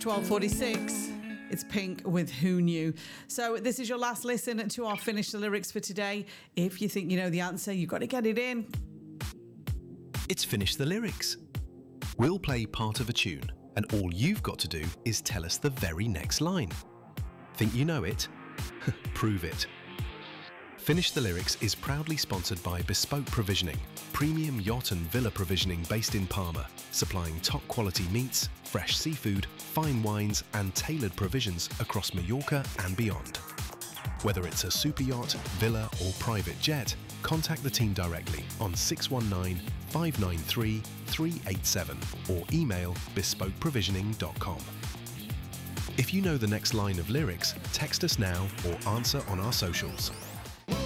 12:46. It's Pink with Who Knew. So this is your last listen to our Finish the Lyrics for today. If you think you know the answer, you've got to get it in. It's Finish the Lyrics. We'll play part of a tune, and all you've got to do is tell us the very next line. Think you know it? Prove it. Finish the Lyrics is proudly sponsored by Bespoke Provisioning, premium yacht and villa provisioning based in Palma, supplying top quality meats, fresh seafood, fine wines and tailored provisions across Mallorca and beyond. Whether it's a super yacht, villa or private jet, contact the team directly on 619 593 387 or email bespokeprovisioning.com. If you know the next line of lyrics, text us now or answer on our socials.